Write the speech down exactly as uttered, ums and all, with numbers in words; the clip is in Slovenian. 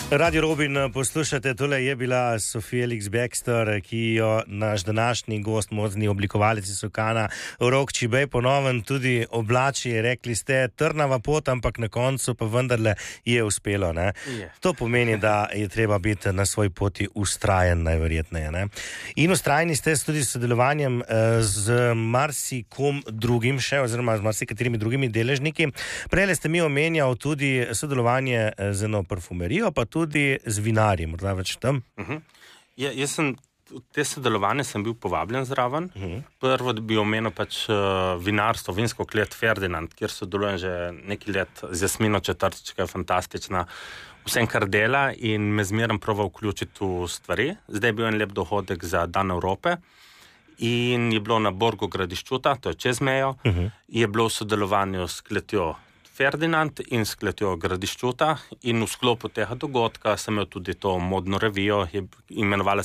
Radio Robin poslušate, tole je bila Sofija Elix Baxter, ki jo naš današnji gost, modni oblikovalec iz Sokana, Rok Čibej, ponoven tudi oblači. Rekli ste, trnava pot, ampak na koncu pa vendarle je uspelo. Ne? Je. To pomeni, da je treba biti na svoji poti ustrajen, najverjetneje. Ne? In ustrajni ste tudi s sodelovanjem z marsikom drugim še, oziroma z marsikaterimi drugimi deležniki. Prejle ste mi omenjal tudi sodelovanje z eno parfumerijo, pa tudi z vinarji, morda več tam? Uh-huh. Ja, jaz sem, v te sodelovanje sem bil povabljen zraven. Uh-huh. Prvo bi omenil pač uh, vinarstvo, vinsko klet Ferdinand, kjer sodelujem že nekaj let z Jasmino Četrtič, ki je fantastična, vsem kar dela in me zmeraj prova vključiti v stvari. Zdaj je bil en lep dohodek za Dan Evrope in je bilo na Borgu Gradiščuta, to je čez mejo, uh-huh. je bilo v sodelovanju s kletjo Ferdinand in s kletjo Gradiščuta in v sklopu tega dogodka sem imel tudi to modno revijo, je imenovala